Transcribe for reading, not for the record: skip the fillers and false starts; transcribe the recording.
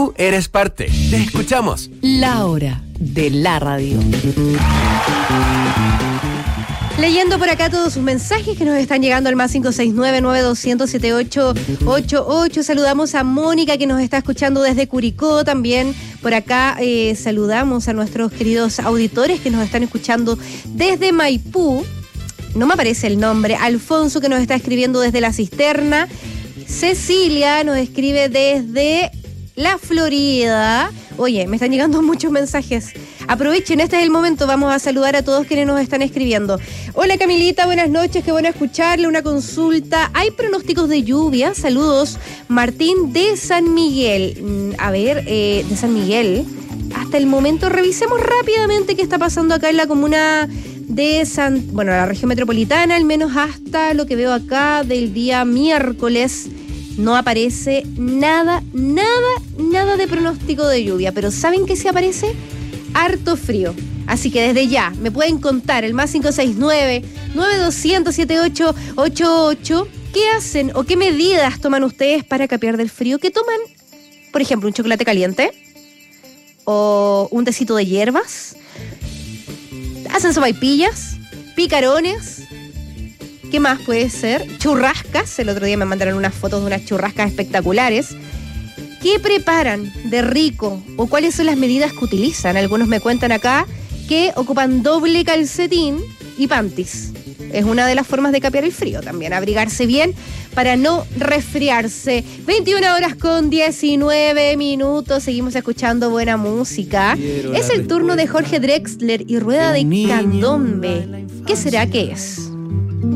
Tú eres parte. Te escuchamos. La hora de la radio. Leyendo por acá todos sus mensajes que nos están llegando al más 569-9200-7888. Saludamos a Mónica que nos está escuchando desde Curicó. También por acá saludamos a nuestros queridos auditores que nos están escuchando desde Maipú. No me aparece el nombre. Alfonso que nos está escribiendo desde La Cisterna. Cecilia nos escribe desde la Florida. Oye, me están llegando muchos mensajes. Aprovechen, este es el momento. Vamos a saludar a todos quienes nos están escribiendo. Hola Camilita, buenas noches, qué bueno escucharle. Una consulta. ¿Hay pronósticos de lluvia? Saludos. Martín de San Miguel. De San Miguel. Hasta el momento revisemos rápidamente qué está pasando acá en la comuna de la región metropolitana, al menos hasta lo que veo acá del día miércoles. No aparece nada de pronóstico de lluvia, pero ¿saben qué sí aparece? Harto frío. Así que desde ya me pueden contar el más 569-9200-7888 qué hacen o qué medidas toman ustedes para capear del frío. ¿Qué toman? Por ejemplo, un chocolate caliente o un tecito de hierbas. ¿Hacen sopaipillas? ¿Picarones? ¿Qué más puede ser? Churrascas. El otro día me mandaron unas fotos de unas churrascas espectaculares. ¿Qué preparan de rico? ¿O cuáles son las medidas que utilizan? Algunos me cuentan acá que ocupan doble calcetín y panties. Es una de las formas de capear el frío también. Abrigarse bien para no resfriarse. 21:19. Seguimos escuchando buena música. Es el turno de Jorge Drexler y Rueda de Candombe. ¿Qué será que es?